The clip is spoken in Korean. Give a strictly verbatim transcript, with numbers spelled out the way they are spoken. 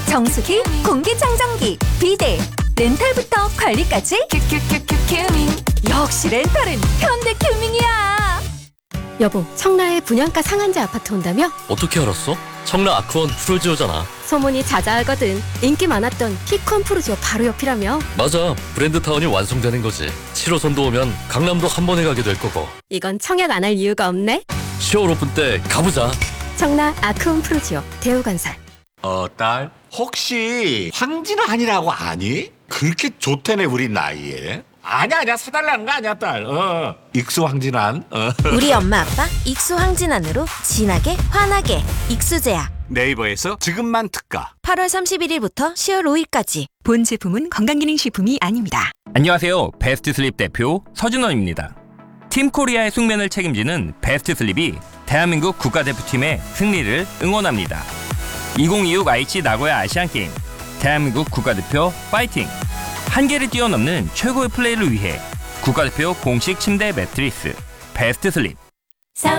정수기, 공기청정기, 비데, 렌탈부터 관리까지 큐큐큐큐 큐밍. 역시 렌탈은 현대 큐밍이야. 여보, 청라에 분양가 상한제 아파트 온다며? 어떻게 알았어? 청라 아크원 프로지오잖아. 소문이 자자하거든. 인기 많았던 피콘 프로지오 바로 옆이라며? 맞아, 브랜드타운이 완성되는 거지. 칠 호선도 오면 강남도 한 번에 가게 될 거고. 이건 청약 안 할 이유가 없네. 시월 오픈 때 가보자. 청라 아크온 프로지오 대우건설. 어, 딸, 혹시 황진환이라고 아니? 그렇게 좋다네 우리 나이에. 아니야 아니야 사달라는 거 아니야 딸. 어. 익수 황진환. 어. 우리 엄마 아빠 익수 황진환으로 진하게 환하게 익수제약. 네이버에서 지금만 특가. 팔월 삼십일일부터 시월 오일까지. 본 제품은 건강기능식품이 아닙니다. 안녕하세요. 베스트 슬립 대표 서준원입니다. 팀 코리아의 숙면을 책임지는 베스트 슬립이 대한민국 국가대표팀의 승리를 응원합니다. 이천이십육 아이치 나고야 아시안게임 대한민국 국가대표 파이팅! 한계를 뛰어넘는 최고의 플레이를 위해 국가대표 공식 침대 매트리스 베스트 슬립.